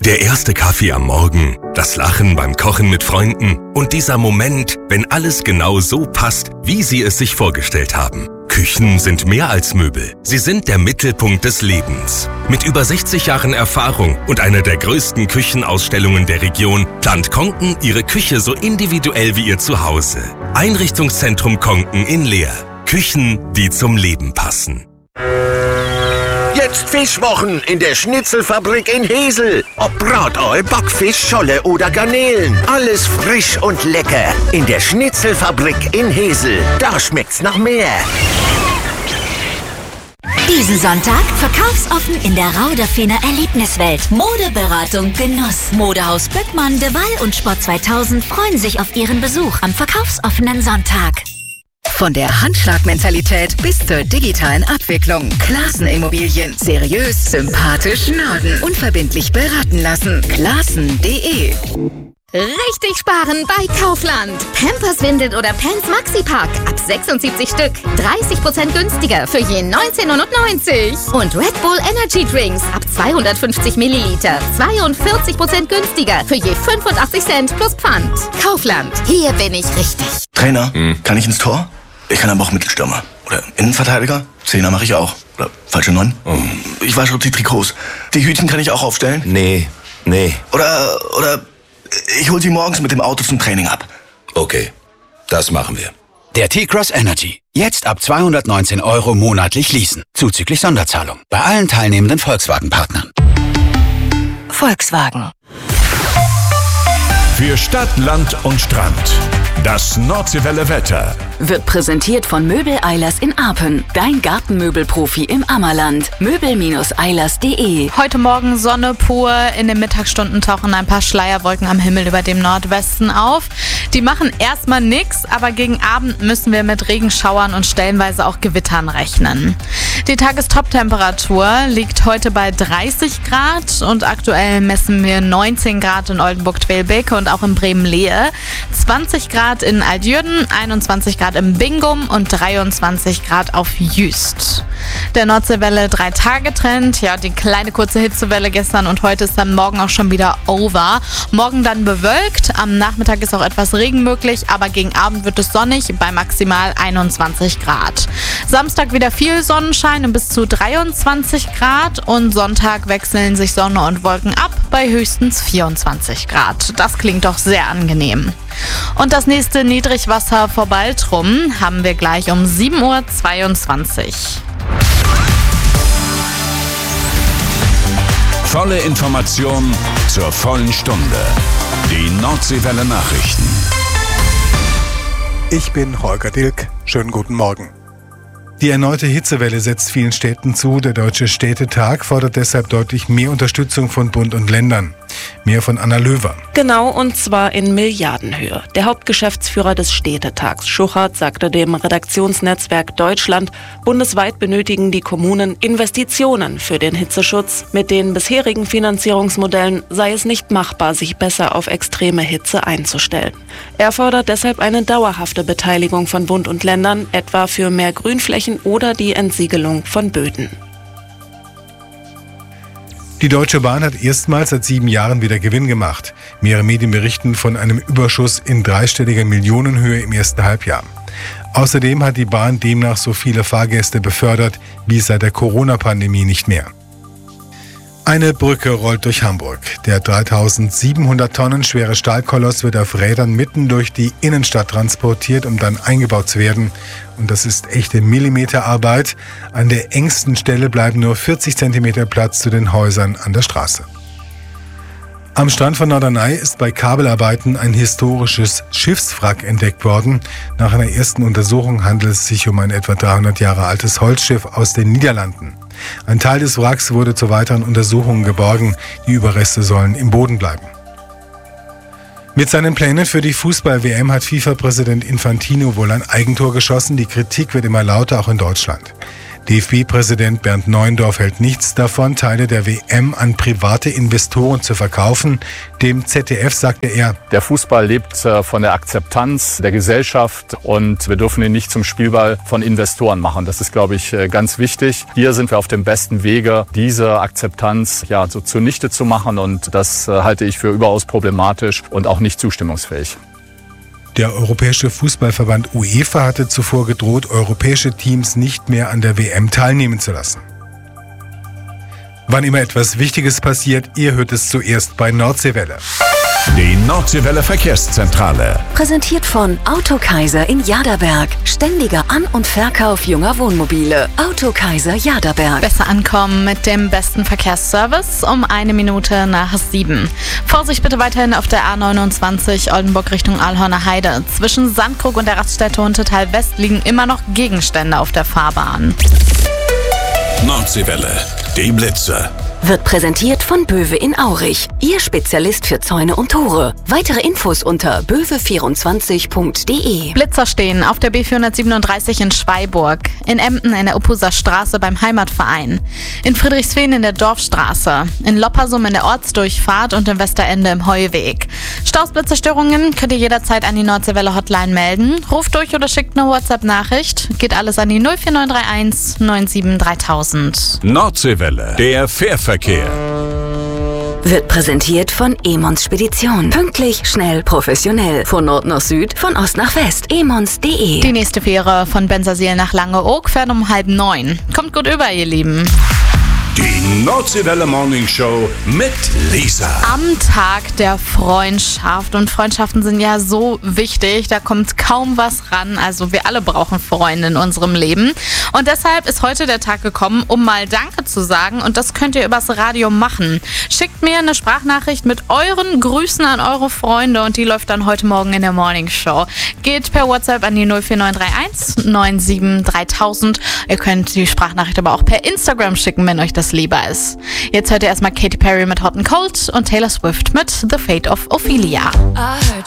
Der erste Kaffee am Morgen, das Lachen beim Kochen mit Freunden und dieser Moment, wenn alles genau so passt, wie Sie es sich vorgestellt haben. Küchen sind mehr als Möbel. Sie sind der Mittelpunkt des Lebens. Mit über 60 Jahren Erfahrung und einer der größten Küchenausstellungen der Region plant Konken Ihre Küche so individuell wie Ihr Zuhause. Einrichtungszentrum Konken in Leer. Küchen, die zum Leben passen. Jetzt Fischwochen in der Schnitzelfabrik in Hesel. Ob Bratoi, Backfisch, Scholle oder Garnelen. Alles frisch und lecker. In der Schnitzelfabrik in Hesel. Da schmeckt's nach mehr. Diesen Sonntag verkaufsoffen in der Rauderfener Erlebniswelt. Modeberatung, Genuss. Modehaus Böckmann, De Waal und Sport 2000 freuen sich auf ihren Besuch am verkaufsoffenen Sonntag. Von der Handschlagmentalität bis zur digitalen Abwicklung. Clasen Immobilien. Seriös, sympathisch, Norden. Unverbindlich beraten lassen. Clasen.de. Richtig sparen bei Kaufland. Pampers Windel oder Pants Maxi-Pack ab 76 Stück. 30% günstiger für je 19,90 €. Und Red Bull Energy Drinks ab 250 Milliliter. 42% günstiger für je 85 Cent plus Pfand. Kaufland. Hier bin ich richtig. Trainer, kann ich ins Tor? Ich kann aber auch Mittelstürmer. Oder Innenverteidiger. Zehner mache ich auch. Oder falsche 9. Ich wasche auch die Trikots. Die Hütchen kann ich auch aufstellen? Nee. Oder ich hol sie morgens mit dem Auto zum Training ab. Okay, das machen wir. Der T-Cross Energy. Jetzt ab 219 € monatlich leasen. Zuzüglich Sonderzahlung. Bei allen teilnehmenden Volkswagen-Partnern. Volkswagen. Für Stadt, Land und Strand. Das Nordseewelle Wetter Wird präsentiert von Möbel Eilers in Apen. Dein Gartenmöbelprofi im Ammerland. Möbel-eilers.de. Heute Morgen Sonne pur. In den Mittagsstunden tauchen ein paar Schleierwolken am Himmel über dem Nordwesten auf. Die machen erstmal nichts, aber gegen Abend müssen wir mit Regenschauern und stellenweise auch Gewittern rechnen. Die Tagestop-Temperatur liegt heute bei 30 Grad und aktuell messen wir 19 Grad in Oldenburg-Twelbeke und auch in Bremen-Lehe, 20 Grad in Altjürden, 21 Grad im Bingum und 23 Grad auf Jüst. Der Nordseewelle 3-Tage-Trend, ja, die kleine kurze Hitzewelle gestern und heute ist dann morgen auch schon wieder over. Morgen dann bewölkt, am Nachmittag ist auch etwas Regen möglich, aber gegen Abend wird es sonnig bei maximal 21 Grad. Samstag wieder viel Sonnenschein und bis zu 23 Grad und Sonntag wechseln sich Sonne und Wolken ab bei höchstens 24 Grad. Das klingt doch sehr angenehm. Und das nächste Niedrigwasser vor Baltrum haben wir gleich um 7:22 Uhr. Volle Information zur vollen Stunde. Die Nordseewelle Nachrichten. Ich bin Holger Dilk. Schönen guten Morgen. Die erneute Hitzewelle setzt vielen Städten zu. Der Deutsche Städtetag fordert deshalb deutlich mehr Unterstützung von Bund und Ländern. Mehr von Anna Löwer. Genau, und zwar in Milliardenhöhe. Der Hauptgeschäftsführer des Städtetags, Schuchert, sagte dem Redaktionsnetzwerk Deutschland, bundesweit benötigen die Kommunen Investitionen für den Hitzeschutz. Mit den bisherigen Finanzierungsmodellen sei es nicht machbar, sich besser auf extreme Hitze einzustellen. Er fordert deshalb eine dauerhafte Beteiligung von Bund und Ländern, etwa für mehr Grünflächen oder die Entsiegelung von Böden. Die Deutsche Bahn hat erstmals seit 7 Jahren wieder Gewinn gemacht. Mehrere Medien berichten von einem Überschuss in dreistelliger Millionenhöhe im ersten Halbjahr. Außerdem hat die Bahn demnach so viele Fahrgäste befördert wie seit der Corona-Pandemie nicht mehr. Eine Brücke rollt durch Hamburg. Der 3700 Tonnen schwere Stahlkoloss wird auf Rädern mitten durch die Innenstadt transportiert, um dann eingebaut zu werden. Und das ist echte Millimeterarbeit. An der engsten Stelle bleiben nur 40 Zentimeter Platz zu den Häusern an der Straße. Am Strand von Norderney ist bei Kabelarbeiten ein historisches Schiffswrack entdeckt worden. Nach einer ersten Untersuchung handelt es sich um ein etwa 300 Jahre altes Holzschiff aus den Niederlanden. Ein Teil des Wracks wurde zu weiteren Untersuchungen geborgen. Die Überreste sollen im Boden bleiben. Mit seinen Plänen für die Fußball-WM hat FIFA-Präsident Infantino wohl ein Eigentor geschossen. Die Kritik wird immer lauter, auch in Deutschland. DFB-Präsident Bernd Neuendorf hält nichts davon, Teile der WM an private Investoren zu verkaufen. Dem ZDF sagte er: Der Fußball lebt von der Akzeptanz der Gesellschaft und wir dürfen ihn nicht zum Spielball von Investoren machen. Das ist, glaube ich, ganz wichtig. Hier sind wir auf dem besten Wege, diese Akzeptanz so zunichte zu machen, und das halte ich für überaus problematisch und auch nicht zustimmungsfähig. Der Europäische Fußballverband UEFA hatte zuvor gedroht, europäische Teams nicht mehr an der WM teilnehmen zu lassen. Wann immer etwas Wichtiges passiert, ihr hört es zuerst bei Nordseewelle. Die Nordseewelle Verkehrszentrale. Präsentiert von Autokaiser in Jaderberg. Ständiger An- und Verkauf junger Wohnmobile. Autokaiser Jaderberg. Besser ankommen mit dem besten Verkehrsservice um 6:01. Vorsicht bitte weiterhin auf der A29 Oldenburg Richtung Alhorner Heide. Zwischen Sandkrug und der Raststätte Huntetal West liegen immer noch Gegenstände auf der Fahrbahn. Nordseewelle. Die Blitze. Wird präsentiert von Böwe in Aurich. Ihr Spezialist für Zäune und Tore. Weitere Infos unter böwe24.de. Blitzer stehen auf der B437 in Schweiburg, in Emden in der Uppuser Straße beim Heimatverein, in Friedrichsfehn in der Dorfstraße, in Loppersum in der Ortsdurchfahrt und im Westerende im Heuweg. Staus, Blitzerstörungen könnt ihr jederzeit an die Nordseewelle Hotline melden. Ruft durch oder schickt eine WhatsApp-Nachricht. Geht alles an die 04931 97 3000. Nordseewelle. Der Fährverkehr. Wird präsentiert von Emons Spedition. Pünktlich, schnell, professionell. Von Nord nach Süd, von Ost nach West. emons.de. Die nächste Fähre von Bensersiel nach Langeoog fährt um 8:30. Kommt gut über, ihr Lieben. Die Nordseewelle Morning Show mit Lisa. Am Tag der Freundschaft. Und Freundschaften sind ja so wichtig. Da kommt kaum was ran. Also wir alle brauchen Freunde in unserem Leben. Und deshalb ist heute der Tag gekommen, um mal Danke zu sagen. Und das könnt ihr übers Radio machen. Schickt mir eine Sprachnachricht mit euren Grüßen an eure Freunde. Und die läuft dann heute Morgen in der Morning Show. Geht per WhatsApp an die 04931 97 3000. Ihr könnt die Sprachnachricht aber auch per Instagram schicken, wenn euch das lieber ist. Jetzt hört ihr erstmal Katy Perry mit Hot and Cold und Taylor Swift mit The Fate of Ophelia. I heard